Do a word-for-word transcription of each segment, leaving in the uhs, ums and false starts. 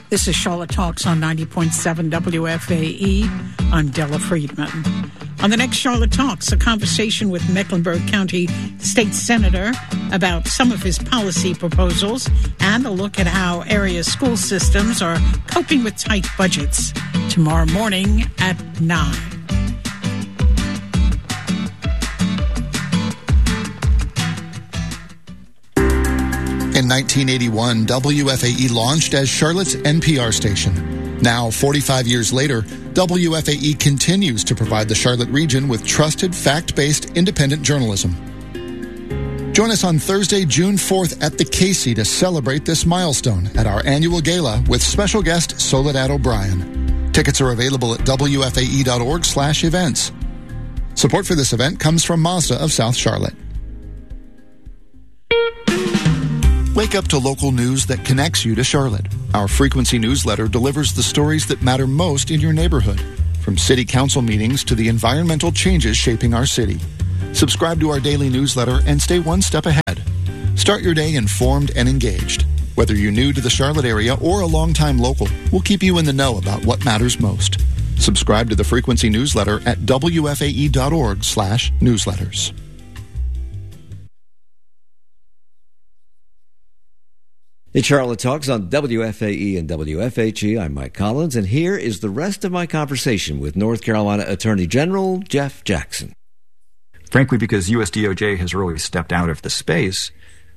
This is Charlotte Talks on ninety point seven W F A E. I'm Della Friedman. On the next Charlotte Talks, a conversation with Mecklenburg County State Senator about some of his policy proposals and a look at how area school systems are coping with tight budgets. Tomorrow morning at nine. In nineteen eighty-one, W F A E launched as Charlotte's N P R station. Now, forty-five years later, W F A E continues to provide the Charlotte region with trusted, fact-based, independent journalism. Join us on Thursday, June fourth at the Casey to celebrate this milestone at our annual gala with special guest Soledad O'Brien. Tickets are available at W F A E dot org slash events. Support for this event comes from Mazda of South Charlotte. Wake up to local news that connects you to Charlotte. Our Frequency newsletter delivers the stories that matter most in your neighborhood, from city council meetings to the environmental changes shaping our city. Subscribe to our daily newsletter and stay one step ahead. Start your day informed and engaged. Whether you're new to the Charlotte area or a longtime local, we'll keep you in the know about what matters most. Subscribe to the Frequency newsletter at W F A E dot org slash newsletters. It's Charlotte Talks on W F A E and W F H E. I'm Mike Collins, and here is the rest of my conversation with North Carolina Attorney General Jeff Jackson. Frankly, because U S D O J has really stepped out of the space,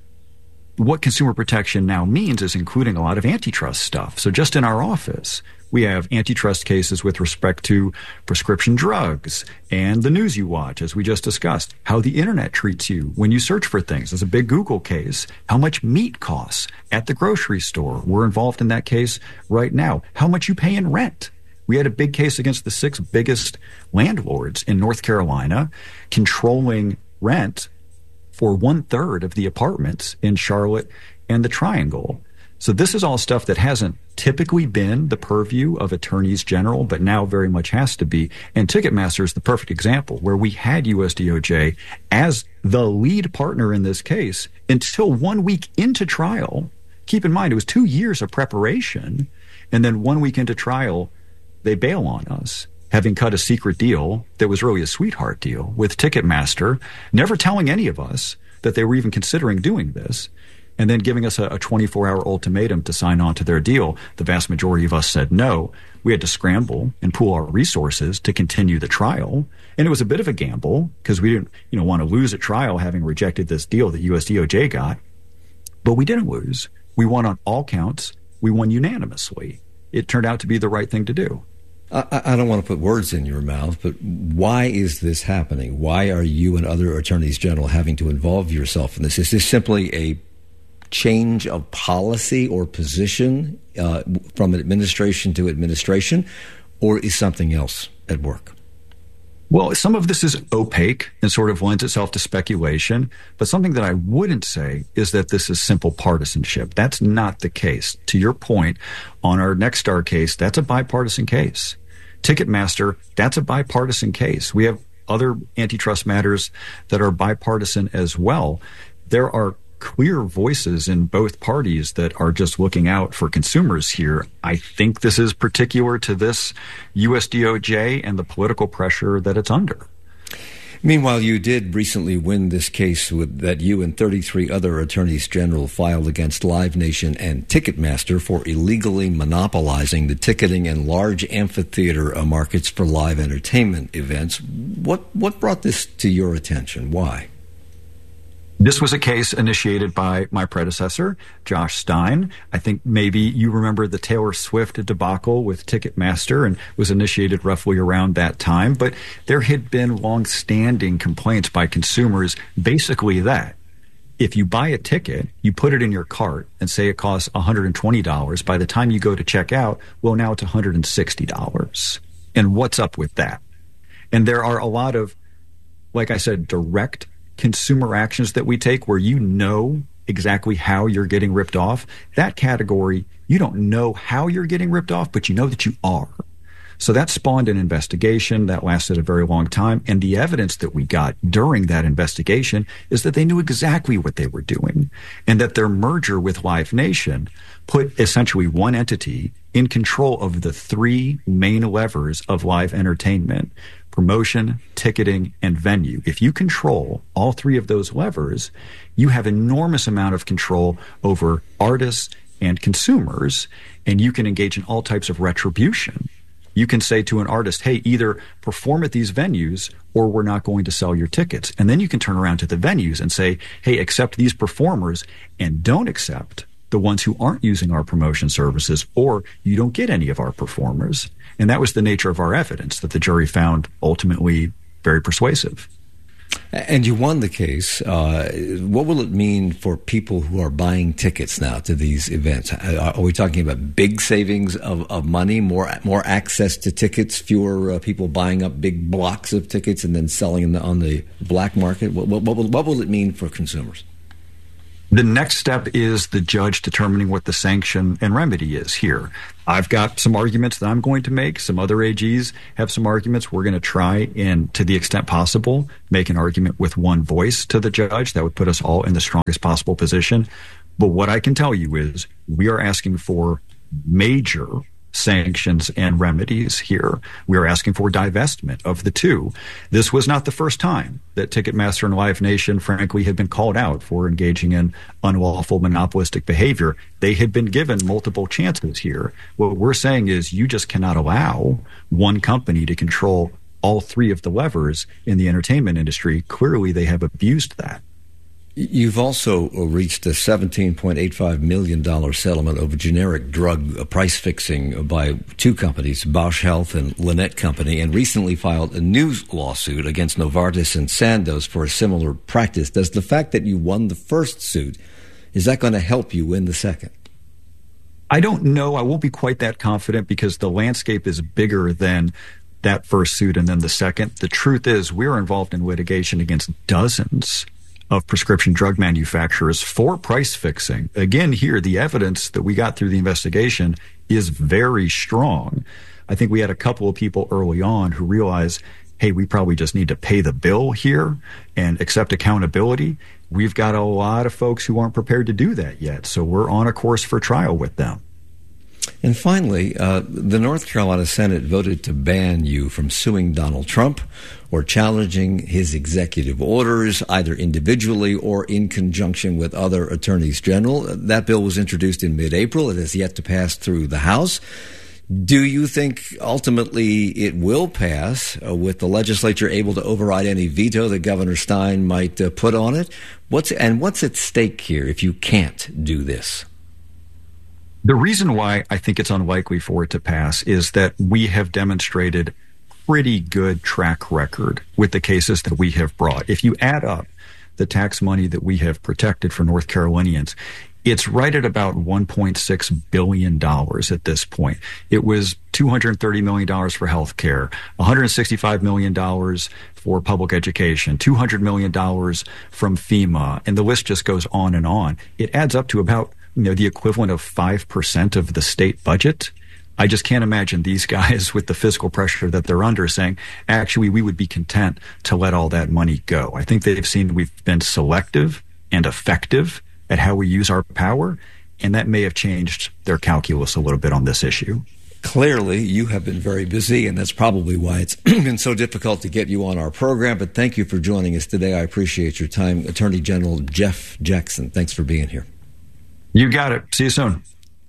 what consumer protection now means is including a lot of antitrust stuff. So just in our office, we have antitrust cases with respect to prescription drugs and the news you watch, as we just discussed, how the internet treats you when you search for things. There's a big Google case, how much meat costs at the grocery store. We're involved in that case right now. How much you pay in rent. We had a big case against the six biggest landlords in North Carolina controlling rent for one third of the apartments in Charlotte and the Triangle. So this is all stuff that hasn't typically been the purview of attorneys general, but now very much has to be. And Ticketmaster is the perfect example, where we had U S D O J as the lead partner in this case until one week into trial. Keep in mind, it was two years of preparation, and then one week into trial, they bail on us, having cut a secret deal that was really a sweetheart deal with Ticketmaster, never telling any of us that they were even considering doing this, and then giving us a, a twenty-four hour ultimatum to sign on to their deal. The vast majority of us said no. We had to scramble and pool our resources to continue the trial. And it was a bit of a gamble because we didn't, you know, want to lose a trial having rejected this deal that U S D O J got. But we didn't lose. We won on all counts. We won unanimously. It turned out to be the right thing to do. I, I don't want to put words in your mouth, but why is this happening? Why are you and other attorneys general having to involve yourself in this? Is this simply a change of policy or position uh, from administration to administration, or is something else at work? Well, some of this is opaque and sort of lends itself to speculation, but something that I wouldn't say is that this is simple partisanship. That's not the case. To your point, on our Nexstar case, that's a bipartisan case. Ticketmaster, that's a bipartisan case. We have other antitrust matters that are bipartisan as well. There are clear voices in both parties that are just looking out for consumers here. I think this is particular to this U S D O J and the political pressure that it's under. Meanwhile, you did recently win this case with, that you and thirty-three other attorneys general filed against Live Nation and Ticketmaster for illegally monopolizing the ticketing and large amphitheater markets for live entertainment events. What what brought this to your attention? Why? This was a case initiated by my predecessor, Josh Stein. I think maybe you remember the Taylor Swift debacle with Ticketmaster, and was initiated roughly around that time. But there had been long-standing complaints by consumers, basically that if you buy a ticket, you put it in your cart and say it costs one hundred twenty dollars. By the time you go to check out, well, now it's one hundred sixty dollars. And what's up with that? And there are a lot of, like I said, direct consumer actions that we take where you know exactly how you're getting ripped off. That category, you don't know how you're getting ripped off, but you know that you are. So that spawned an investigation that lasted a very long time. And the evidence that we got during that investigation is that they knew exactly what they were doing, and that their merger with Live Nation put essentially one entity in control of the three main levers of live entertainment: promotion, ticketing, and venue. If you control all three of those levers, you have enormous amount of control over artists and consumers, and you can engage in all types of retribution. You can say to an artist, hey, either perform at these venues or we're not going to sell your tickets. And then you can turn around to the venues and say, hey, accept these performers and don't accept the ones who aren't using our promotion services, or you don't get any of our performers. And that was the nature of our evidence that the jury found ultimately very persuasive. And you won the case. Uh, what will it mean for people who are buying tickets now to these events? Are we talking about big savings of, of money, more more access to tickets, fewer uh, people buying up big blocks of tickets and then selling them on the black market? What, what, what, will, what will it mean for consumers? The next step is the judge determining what the sanction and remedy is here. I've got some arguments that I'm going to make. Some other A Gs have some arguments. We're going to try and, to the extent possible, make an argument with one voice to the judge. That would put us all in the strongest possible position. But what I can tell you is we are asking for major sanctions and remedies here. We are asking for divestment of the two. This was not the first time that Ticketmaster and Live Nation, frankly, had been called out for engaging in unlawful monopolistic behavior. They had been given multiple chances here. What we're saying is you just cannot allow one company to control all three of the levers in the entertainment industry. Clearly, they have abused that. You've also reached a seventeen point eight five million dollars settlement over generic drug price fixing by two companies, Bausch Health and Lannett Company, and recently filed a new lawsuit against Novartis and Sandoz for a similar practice. Does the fact that you won the first suit, is that going to help you win the second? I don't know. I won't be quite that confident because the landscape is bigger than that first suit and then the second. The truth is we're involved in litigation against dozens of prescription drug manufacturers for price fixing. Again, here, the evidence that we got through the investigation is very strong. I think we had a couple of people early on who realized, hey, we probably just need to pay the bill here and accept accountability. We've got a lot of folks who aren't prepared to do that yet, so we're on a course for trial with them. And finally, uh, the North Carolina Senate voted to ban you from suing Donald Trump or challenging his executive orders, either individually or in conjunction with other attorneys general. That bill was introduced in mid-April. It has yet to pass through the House. Do you think ultimately it will pass uh, with the legislature able to override any veto that Governor Stein might uh, put on it? What's and what's at stake here if you can't do this? The reason why I think it's unlikely for it to pass is that we have demonstrated pretty good track record with the cases that we have brought. If you add up the tax money that we have protected for North Carolinians, it's right at about one point six billion dollars at this point. It was two hundred thirty million dollars for health care, one hundred sixty-five million dollars for public education, two hundred million dollars from FEMA, and the list just goes on and on. It adds up to about, you know, the equivalent of five percent of the state budget. I just can't imagine these guys with the fiscal pressure that they're under saying, actually, we would be content to let all that money go. I think they've seen we've been selective and effective at how we use our power, and that may have changed their calculus a little bit on this issue. Clearly, you have been very busy, and that's probably why it's been so difficult to get you on our program. But thank you for joining us today. I appreciate your time. Attorney General Jeff Jackson, thanks for being here. You got it. See you soon.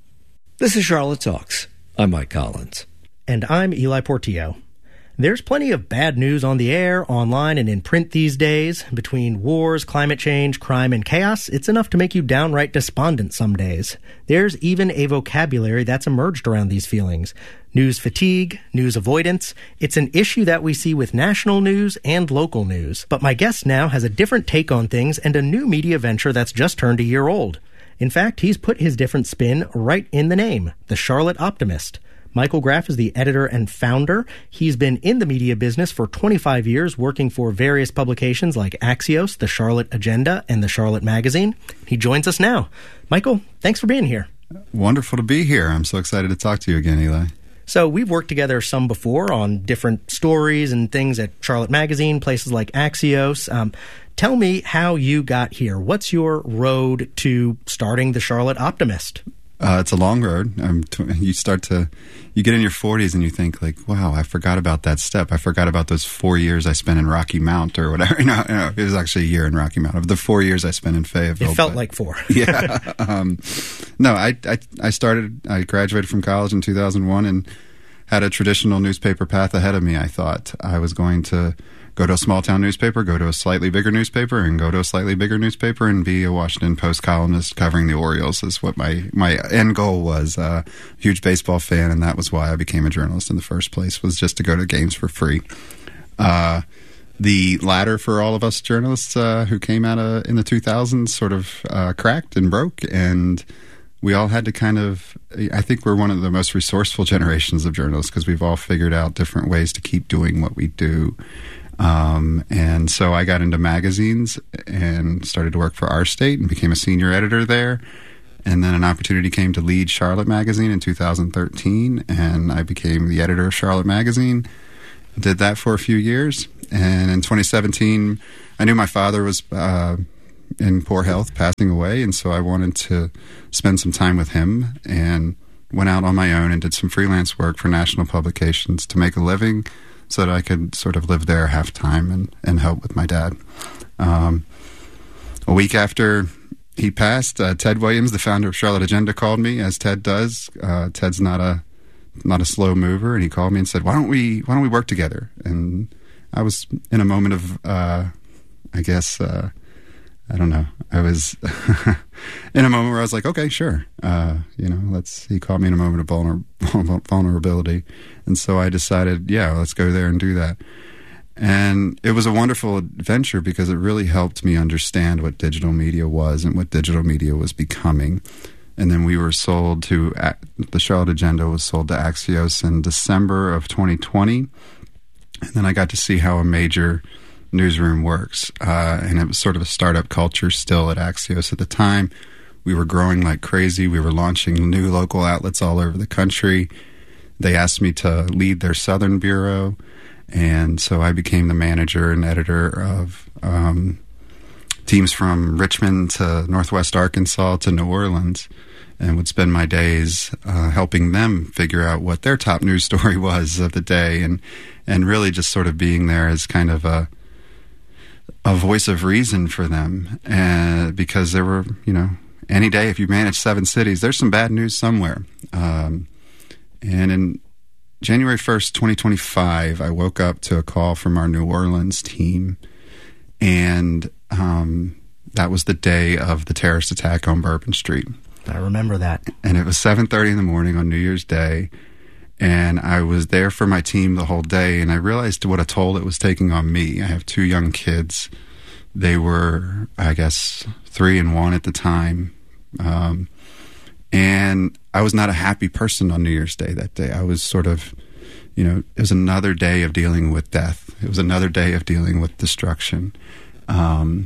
This is Charlotte Talks. I'm Mike Collins. And I'm Eli Portillo. There's plenty of bad news on the air, online, and in print these days. Between wars, climate change, crime, and chaos, it's enough to make you downright despondent some days. There's even a vocabulary that's emerged around these feelings. News fatigue, news avoidance. It's an issue that we see with national news and local news. But my guest now has a different take on things and a new media venture that's just turned a year old. In fact, he's put his different spin right in the name, The Charlotte Optimist. Michael Graff is the editor and founder. He's been in the media business for twenty-five years, working for various publications like Axios, The Charlotte Agenda, and The Charlotte Magazine. He joins us now. Michael, thanks for being here. Wonderful to be here. I'm so excited to talk to you again, Eli. So we've worked together some before on different stories and things at Charlotte Magazine, places like Axios. Um, tell me how you got here. What's your road to starting The Charlotte Optimist? Uh, it's a long road. Um, tw- you start to, you get in your forties and you think like, wow, I forgot about that step. I forgot about those four years I spent in Rocky Mount or whatever. You know, you know it was actually a year in Rocky Mount. Of the four years I spent in Fayetteville. It felt but, like four. yeah. Um, no, I, I, I started, I graduated from college in two thousand one and had a traditional newspaper path ahead of me. I thought I was going to go to a small town newspaper, go to a slightly bigger newspaper, and go to a slightly bigger newspaper and be a Washington Post columnist covering the Orioles is what my, my end goal was. Uh, huge baseball fan, and that was why I became a journalist in the first place, was just to go to games for free. Uh, the ladder for all of us journalists uh, who came out of, in the two thousands sort of uh, cracked and broke, and we all had to kind of, I think we're one of the most resourceful generations of journalists because we've all figured out different ways to keep doing what we do. Um, and so I got into magazines and started to work for Our State and became a senior editor there. And then an opportunity came to lead Charlotte Magazine in two thousand thirteen, and I became the editor of Charlotte Magazine. Did that for a few years. And in twenty seventeen, I knew my father was uh, in poor health, passing away, and so I wanted to spend some time with him and went out on my own and did some freelance work for national publications to make a living, so that I could sort of live there half time and, and help with my dad. Um, a week after he passed, uh, Ted Williams, the founder of Charlotte Agenda, called me, as Ted does. Uh, Ted's not a not a slow mover, and he called me and said, "Why don't we Why don't we work together?" And I was in a moment of, uh, I guess, uh, I don't know. I was in a moment where I was like, okay, sure. Uh, you know, let's, he called me in a moment of vulner- vulnerability. And so I decided, yeah, let's go there and do that. And it was a wonderful adventure because it really helped me understand what digital media was and what digital media was becoming. And then we were sold to, the Charlotte Agenda was sold to Axios in December of twenty twenty. And then I got to see how a major newsroom works. Uh, and it was sort of a startup culture still at Axios at the time. We were growing like crazy. We were launching new local outlets all over the country. They asked me to lead their Southern Bureau. And so I became the manager and editor of um, teams from Richmond to Northwest Arkansas to New Orleans, and would spend my days uh, helping them figure out what their top news story was of the day, and and really just sort of being there as kind of a a voice of reason for them. And because there were, you know, any day if you manage seven cities, there's some bad news somewhere. Um, and in January first, twenty twenty-five, I woke up to a call from our New Orleans team, and um, that was the day of the terrorist attack on Bourbon Street. I remember that. And it was seven thirty in the morning on New Year's Day, and I was there for my team the whole day, and I realized what a toll it was taking on me. I have two young kids. They were, I guess, three and one at the time. Um, and I was not a happy person on New Year's Day that day. I was sort of, you know, it was another day of dealing with death. It was another day of dealing with destruction. Um,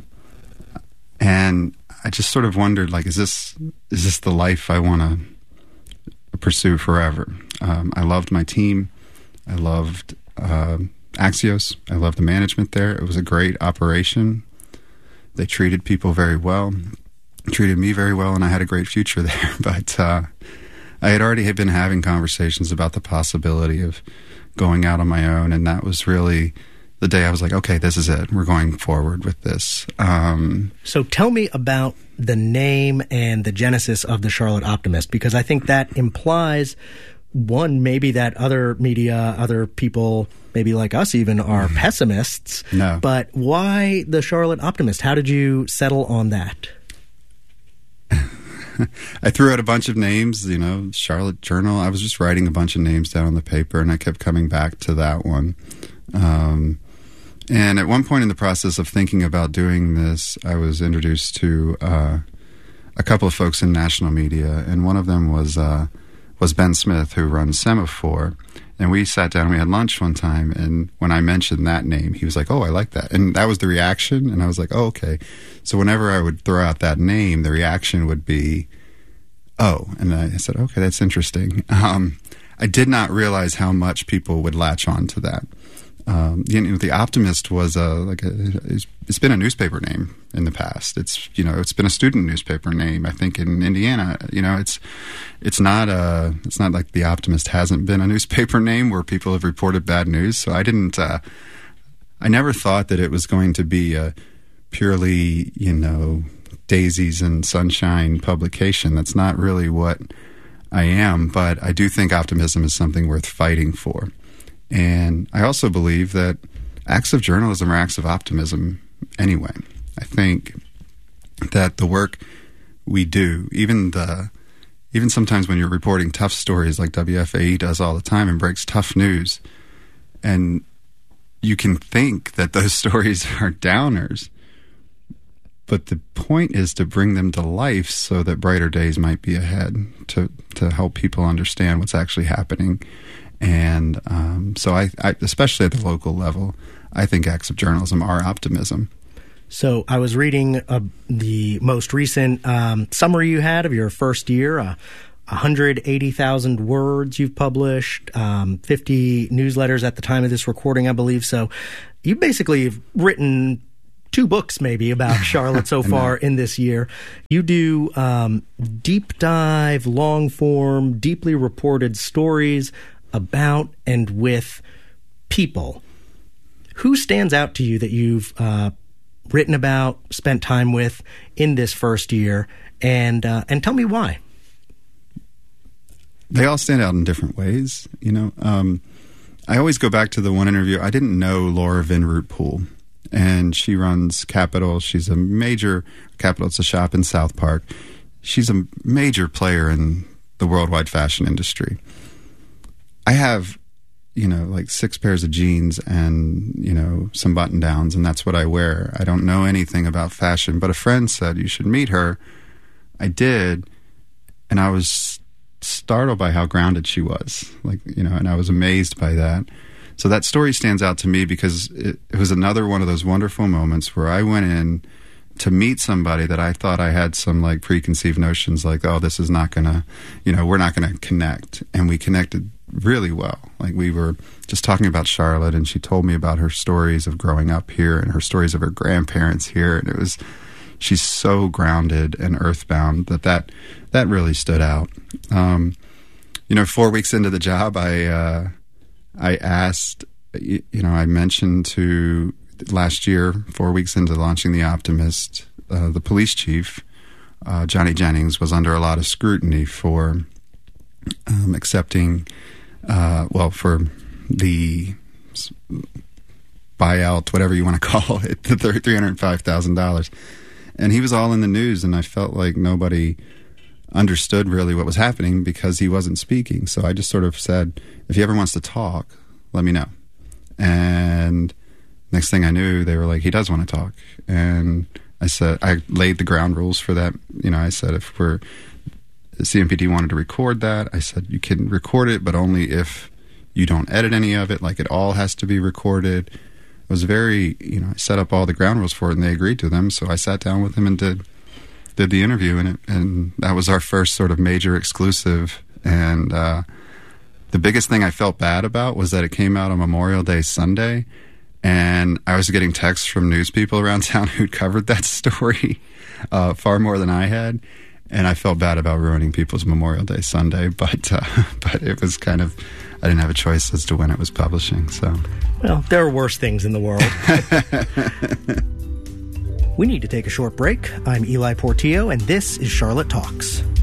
and I just sort of wondered, like, is this is this the life I want to pursue forever? Um, I loved my team. I loved uh, Axios. I loved the management there. It was a great operation. They treated people very well, treated me very well, and I had a great future there. But uh, I had already been having conversations about the possibility of going out on my own, and that was really the day I was like, okay, this is it. We're going forward with this. Um, so tell me about the name and the genesis of the Charlotte Optimist, because I think that implies, one, maybe that other media, other people, maybe like us even, are pessimists. No. But why the Charlotte Optimist? How did you settle on that? I threw out a bunch of names, you know, Charlotte Journal. I was just writing a bunch of names down on the paper, and I kept coming back to that one. Um, and at one point in the process of thinking about doing this, I was introduced to uh, a couple of folks in national media, and one of them was uh, was Ben Smith, who runs Semaphore. And we sat down and we had lunch one time, and when I mentioned that name, he was like, oh, I like that. And that was the reaction, and I was like, oh, okay. So whenever I would throw out that name, the reaction would be, oh. And I said, okay, that's interesting. Um, I did not realize how much people would latch on to that. Um, you know, the Optimist was a like a, it's, it's been a newspaper name in the past. It's you know it's been a student newspaper name. I think in Indiana, you know, it's it's not a it's not like the Optimist hasn't been a newspaper name where people have reported bad news. So I didn't. Uh, I never thought that it was going to be a purely you know daisies and sunshine publication. That's not really what I am. But I do think optimism is something worth fighting for. And I also believe that acts of journalism are acts of optimism anyway. I think that the work we do, even the even sometimes when you're reporting tough stories like W F A E does all the time and breaks tough news, and you can think that those stories are downers, but the point is to bring them to life so that brighter days might be ahead, to, to help people understand what's actually happening. And um, so I, I, especially at the local level, I think acts of journalism are optimism. So I was reading uh, the most recent um, summary you had of your first year, uh, one hundred eighty thousand words you've published, um, fifty newsletters at the time of this recording, I believe. So you basically have written two books maybe about Charlotte so far in this year. You do um, deep dive, long form, deeply reported stories about and with people. Who stands out to you that you've uh, written about, spent time with in this first year, and uh, and tell me why? They all stand out in different ways. You know, um, I always go back to the one interview. I didn't know Laura Vinroot Poole, and she runs Capital. She's a major Capital. It's a shop in South Park. She's a major player in the worldwide fashion industry. I have, you know, like six pairs of jeans and, you know, some button downs, and that's what I wear. I don't know anything about fashion, but a friend said you should meet her. I did, and I was startled by how grounded she was. Like, you know, and I was amazed by that. So that story stands out to me because it, it was another one of those wonderful moments where I went in to meet somebody that I thought I had some like preconceived notions like, oh, this is not going to, you know, we're not going to connect. And we connected really well. Like we were just talking about Charlotte, and she told me about her stories of growing up here and her stories of her grandparents here. And it was, she's so grounded and earthbound that that, that really stood out. Um, you know, four weeks into the job, I, uh, I asked, you know, I mentioned to last year, four weeks into launching The Optimist, uh, the police chief, uh, Johnny Jennings, was under a lot of scrutiny for um, accepting, uh, well, for the buyout, whatever you want to call it, the three hundred five thousand dollars. And he was all in the news, and I felt like nobody understood really what was happening because he wasn't speaking. So I just sort of said, if he ever wants to talk, let me know. And next thing I knew, they were like, he does want to talk. And I said, I laid the ground rules for that. You know, I said, if we're, C M P D wanted to record that, I said, you can record it, but only if you don't edit any of it. Like, it all has to be recorded. It was very, you know, I set up all the ground rules for it, and they agreed to them. So I sat down with him and did did the interview, and it, and that was our first sort of major exclusive. And uh, the biggest thing I felt bad about was that it came out on Memorial Day Sunday, and I was getting texts from news people around town who'd covered that story uh, far more than I had, and I felt bad about ruining people's Memorial Day Sunday. But uh, but it was kind of, I didn't have a choice as to when it was publishing. So, well, there are worse things in the world. We need to take a short break. I'm Eli Portillo, and this is Charlotte Talks.